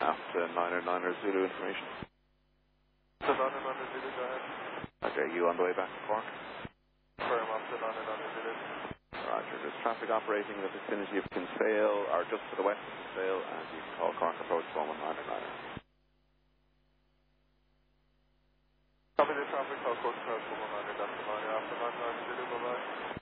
after 9 Zulu information. So 9 Zulu, go ahead. Okay, you on the way back to Cork? Firm after 9 Zulu. Roger, there's traffic operating in the vicinity of Kinsale, or just to the west of Kinsale, and you can call Cork approach 119er. Copy the traffic, call Cork approach 119er, that's the 9 after 9 Zulu, bye-bye.